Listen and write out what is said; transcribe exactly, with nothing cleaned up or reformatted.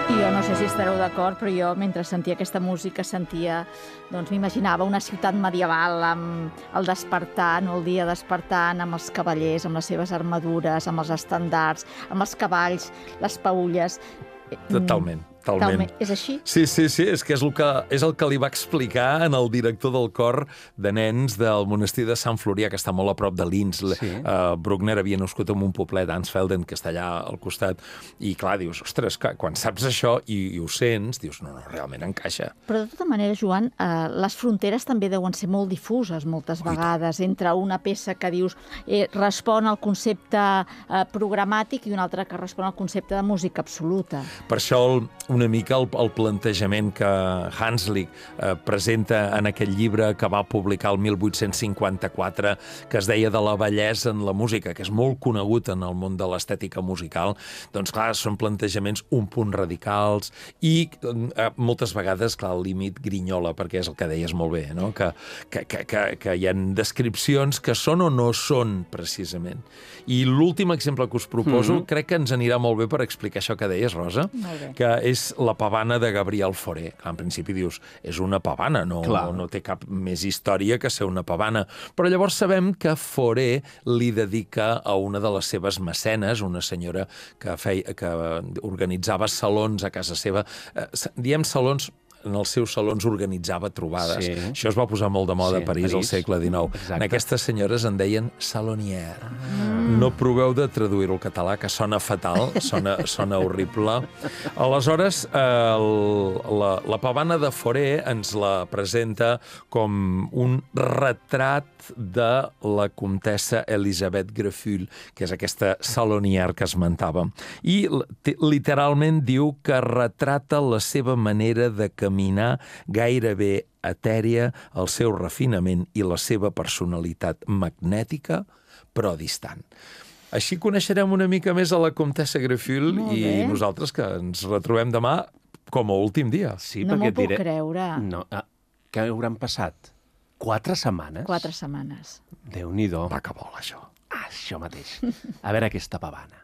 I jo no sé si estareu d'acord, però jo, mentre sentia aquesta música, sentia, doncs m'imaginava una ciutat medieval amb el despertant, o el dia despertant, amb els cavallers, amb les seves armadures, amb els estandards, amb els cavalls, les paulles. Totalment. Talment. És així? Sí, sí, sí, és que és el que, és el que li va explicar en el director del cor de nens del monestir de Sant Florià, que està molt a prop de Linz. Sí. Uh, Bruckner havia nascut en un poblet, Ansfelden, que està allà al costat, i clar, dius, ostres, que quan saps això i, i ho sents, dius, no, no, realment encaixa. Però de tota manera, Joan, eh, les fronteres també deuen ser molt difuses moltes vegades, entre una peça que dius eh, respon al concepte eh, programàtic i una altra que respon al concepte de música absoluta. Per això el una mica el, el plantejament que Hanslick eh, presenta en aquell llibre que va publicar el mil vuit-cents cinquanta-quatre, que es deia de la bellesa en la música, que és molt conegut en el món de l'estètica musical. Doncs clar, són plantejaments un punt radicals i eh, moltes vegades, clar, el límit grinyola, perquè és el que deies molt bé, no? que, que, que, que, que hi ha descripcions que són o no són, precisament. I l'últim exemple que us proposo, mm-hmm. crec que ens anirà molt bé per explicar això que deies, Rosa, que és la pavana de Gabriel Fauré. En principi dius, és una pavana, no, no, no té cap més història que ser una pavana. Però llavors sabem que Fauré li dedica a una de les seves mecenes, una senyora que, feia, que organitzava salons a casa seva. Eh, diem salons... en els seus salons organitzava trobades. Sí. Això es va posar molt de moda sí, a París, París al segle dinou. Exacte. En aquestes senyores en deien salonière. Ah. No proveu de traduir-ho al català, que sona fatal, sona, sona horrible. Aleshores, eh, el, la, la pavana de Fauré ens la presenta com un retrat de la comtessa Elisabeth Grefful, que és aquesta salonière que esmentàvem. I literalment diu que retrata la seva manera de caminar gairebé etèria, el seu refinament i la seva personalitat magnètica, però distant. Així coneixerem una mica més a la comtessa Grefful i nosaltres que ens retrobem demà com a últim dia. Sí, no m'ho puc diré... creure. No, ah, què hauran passat? Quatre setmanes? Quatre setmanes. Déu-n'hi-do. Va que vol, això. Ah, això mateix. A veure aquesta pavana.